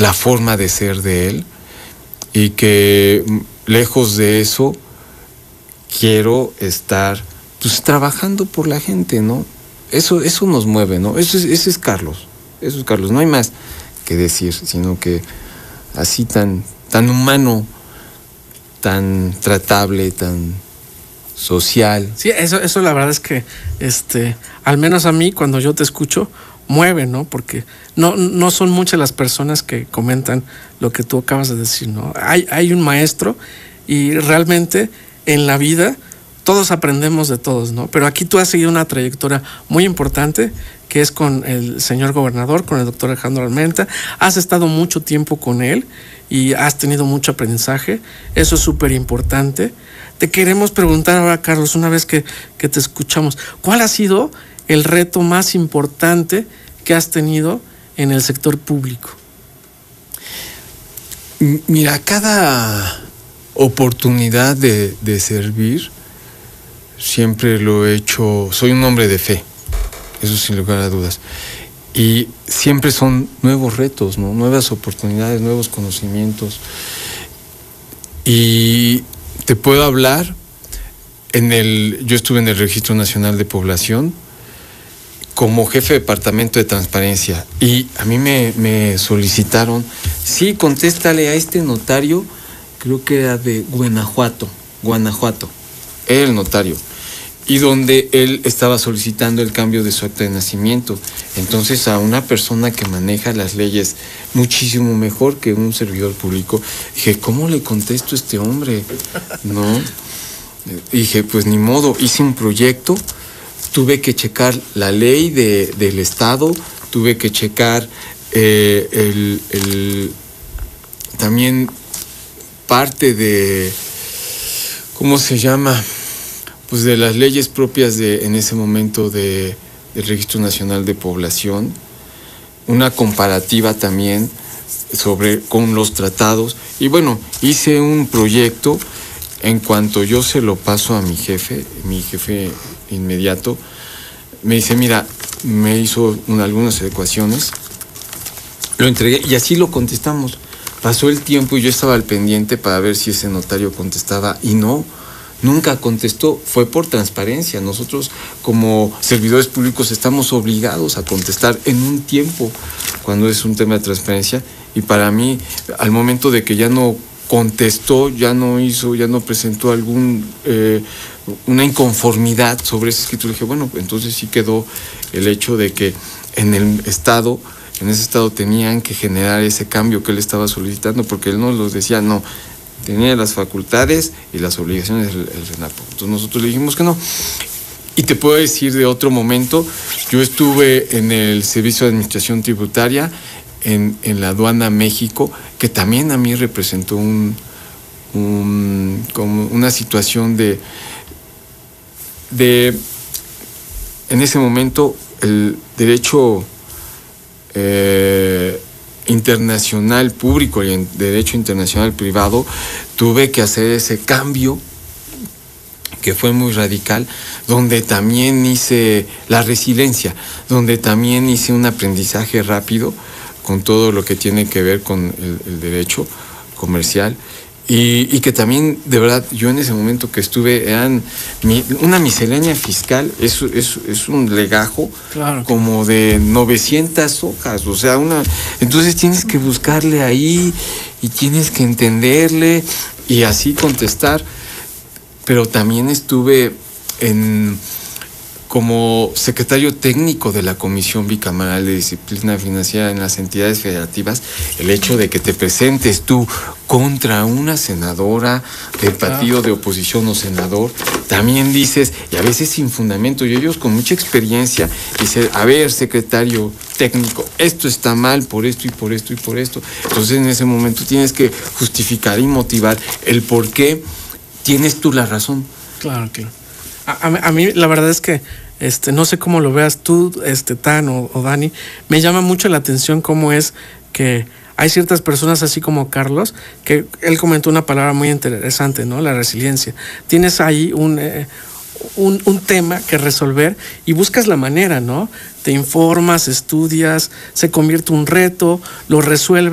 la forma de ser de él, y que lejos de eso quiero estar pues trabajando por la gente, ¿no? Eso nos mueve, ¿no? Ese es Carlos. Eso es Carlos. No hay más que decir, sino que así tan humano, tan tratable, tan social. Sí, eso la verdad es que al menos a mí cuando yo te escucho mueve, ¿no? Porque no son muchas las personas que comentan lo que tú acabas de decir, ¿no? Hay un maestro y realmente en la vida todos aprendemos de todos, ¿no? Pero aquí tú has seguido una trayectoria muy importante, que es con el señor gobernador, con el doctor Alejandro Armenta. Has estado mucho tiempo con él y has tenido mucho aprendizaje. Eso es súper importante. Te queremos preguntar ahora, Carlos, una vez que te escuchamos, ¿cuál ha sido el reto más importante que has tenido en el sector público? Mira, cada oportunidad de servir siempre lo he hecho. Soy un hombre de fe, eso sin lugar a dudas, y siempre son nuevos retos, ¿no? Nuevas oportunidades, nuevos conocimientos. Y te puedo hablar, yo estuve en el Registro Nacional de Población como jefe de departamento de transparencia, y a mí me solicitaron, sí, contéstale a este notario, creo que era de Guanajuato, era el notario, y donde él estaba solicitando el cambio de su acta de nacimiento. Entonces, a una persona que maneja las leyes muchísimo mejor que un servidor público, dije, ¿cómo le contesto a este hombre? ¿No? Dije, pues ni modo, hice un proyecto, tuve que checar la ley del Estado, tuve que checar también parte de, ¿cómo se llama?, pues de las leyes propias en ese momento del Registro Nacional de Población, una comparativa también con los tratados. Y bueno, hice un proyecto. En cuanto yo se lo paso a mi jefe inmediato, me dice, mira, me hizo algunas adecuaciones, lo entregué y así lo contestamos. Pasó el tiempo y yo estaba al pendiente para ver si ese notario contestaba, y no, nunca contestó. Fue por transparencia. Nosotros como servidores públicos estamos obligados a contestar en un tiempo cuando es un tema de transparencia, y para mí, al momento de que ya no contestó, ya no presentó una inconformidad sobre ese escrito, le dije, bueno, entonces sí quedó el hecho de que en ese estado tenían que generar ese cambio que él estaba solicitando, porque él nos lo decía, no, tenía las facultades y las obligaciones del RENAPO. Entonces nosotros le dijimos que no. Y te puedo decir de otro momento, yo estuve en el Servicio de Administración Tributaria, en la Aduana México, que también a mí representó como una situación de en ese momento el derecho internacional público y el derecho internacional privado. Tuve que hacer ese cambio que fue muy radical, donde también hice la resiliencia, donde también hice un aprendizaje rápido con todo lo que tiene que ver con el derecho comercial, y que también, de verdad, yo en ese momento que estuve, eran una miscelánea fiscal, es un legajo, claro, como de 900 hojas, o sea, entonces tienes que buscarle ahí y tienes que entenderle y así contestar. Pero también estuve como secretario técnico de la Comisión Bicameral de Disciplina Financiera en las entidades federativas. El hecho de que te presentes tú contra una senadora del partido de oposición o senador, también dices, y a veces sin fundamento, y ellos con mucha experiencia, dicen, a ver, secretario técnico, esto está mal por esto y por esto y por esto. Entonces en ese momento tienes que justificar y motivar el por qué tienes tú la razón. Claro, claro. A mí la verdad es que no sé cómo lo veas tú, Tan o Dani, me llama mucho la atención cómo es que hay ciertas personas así como Carlos, que él comentó una palabra muy interesante, ¿no? La resiliencia. Tienes ahí un tema que resolver y buscas la manera, ¿no? Te informas, estudias, se convierte un reto, lo resuelves.